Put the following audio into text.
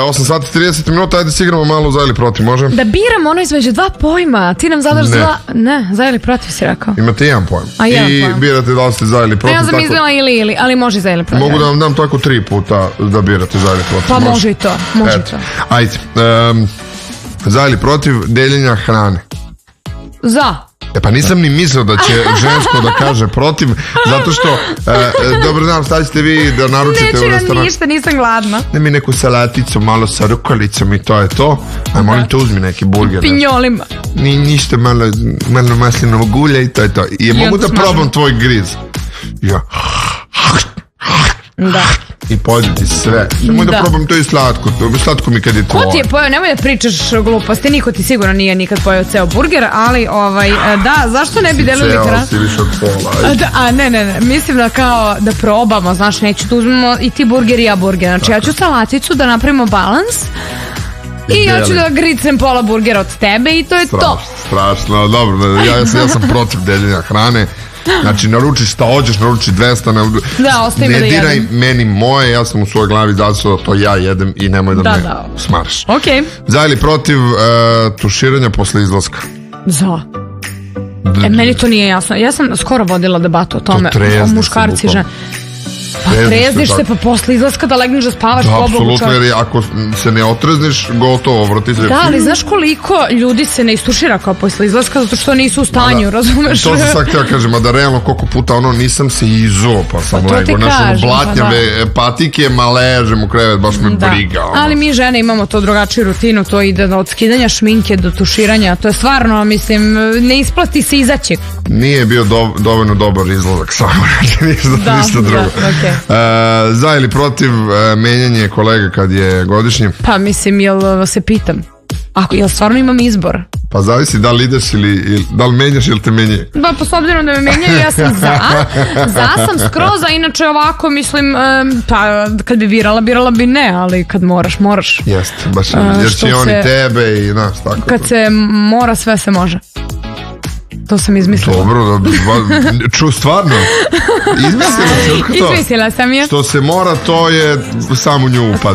8 sati 30 minuta, ajde si igramo malo za ili protiv, može? Da biram ono između dva pojma, ti nam zadaš dva... Ne, za ili protiv si rekao. Imate jedan pojam. I birate da li ste za ili protiv. Ja sam mislila ili, ali može za ili protiv. Mogu da vam dam tako 3 puta da birate za ili protiv. Pa može i to, može to. Ajde, za ili protiv deljenja hrane. Za. Pa nisam ni mislio da će žensko da kaže protiv, zato što dobar dan, šta ćete vi da naručite u restoranu? Ništa, nisam gladna. Ne mi neku salaticu malo sa rukolicom i to je to. Aj molim te, uzmi neki burger. Pinjolima. Ništa, malo maslinovog ulja i to je to. I mogu da probam tvoj griz. Ja. Da. I pođe ti sve. Nemoj da probam to i slatko. Slatko mi kad je tvoje. Ko ti je pojeo? Nemoj da pričaš gluposti. Niko ti sigurno nije nikad pojeo ceo burger, ali da, zašto ne bi delili hranu? Ceo si više od pola. A ne, mislim da kao da probamo, znaš, neću da uzmemo i ti burger i ja burger. Znači ja ću salaticu da napravimo balans i ja ću da gricnem pola burgera od tebe i to je to. Strašno, dobro, ja sam protiv deljenja hrane. Znači, naručiš šta hoćeš, naručiš 200, ne diraj meni moje, ja sam u svojoj glavi zasao da to ja jedem i nemoj da me smaraš. Za ili protiv tuširanja posle izlaska? Za. Meni to nije jasno. Ja sam skoro vodila debatu o tome, o muškarci žene. Pa trezniš se, pa posle izlaska da legneš da spavaš. Da, apsolutno, jer ako se ne otrezniš, gotovo, vrati se. Da, ali znaš koliko ljudi se ne istušira kao posle izlaska, zato što nisu u stanju, razumeš? To sam sad htio kažem, a da realno koliko puta nisam se izuo, pa sam lego, znaš, blatnjave patike, ma ležem u krevet, baš me briga. Ali mi žene imamo to drugačiju rutinu, to ide od skidanja šminke do tuširanja, to je stvarno, mislim, ne isplati se izaći. Nije bio dovoljno dobar izlazak samo, ništa drugo. Za ili protiv menjanje kolega kad je godišnji? Pa mislim, jel se pitam, jel stvarno imam izbor? Pa zavisi da li ideš ili da li menjaš ili te menjaju. Pa s obzirom da me menjaju, ja sam za sam skroz, a inače ovako mislim, pa kad bi birala bi ne, ali kad moraš. Jeste, baš jer će oni tebe i znaš tako. Kad se mora, sve se može. To sam izmislila. Dobro, stvarno? Izmislila sam je. Izmislila sam je. Što se mora, to je samo nju upad.